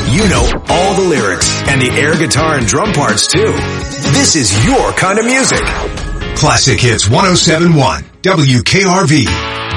You know all the lyrics and the air guitar and drum parts too. This is your kind of music. Classic Hits 107.1 WKRV.